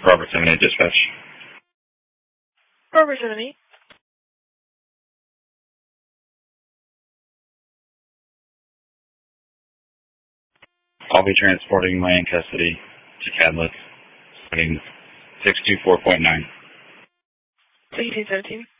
Robert 78 Dispatch. Robert 78. I'll be transporting my in custody to Cadlet, starting 624.9. 1617.